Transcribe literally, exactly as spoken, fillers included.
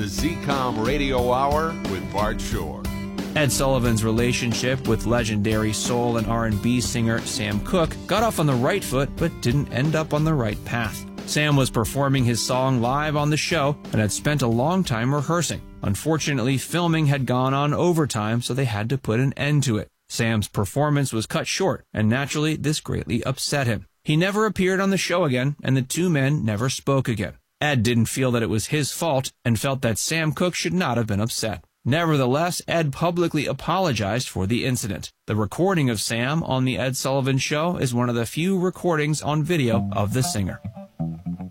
the Z COM Radio Hour with Bart Shore. Ed Sullivan's relationship with legendary soul and R and B singer Sam Cooke got off on the right foot but didn't end up on the right path. Sam was performing his song live on the show and had spent a long time rehearsing. Unfortunately, filming had gone on overtime, so they had to put an end to it. Sam's performance was cut short, and naturally, this greatly upset him. He never appeared on the show again, and the two men never spoke again. Ed didn't feel that it was his fault and felt that Sam Cooke should not have been upset. Nevertheless, Ed publicly apologized for the incident. The recording of Sam on The Ed Sullivan Show is one of the few recordings on video of the singer.